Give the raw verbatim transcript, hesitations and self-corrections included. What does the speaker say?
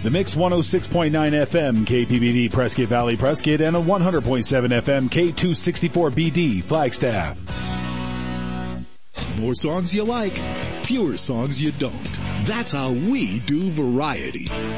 The Mix one oh six point nine F M, K P B D, Prescott Valley, Prescott, and a one hundred point seven F M, K two sixty-four B D, Flagstaff. More songs you like, fewer songs you don't. That's how we do variety.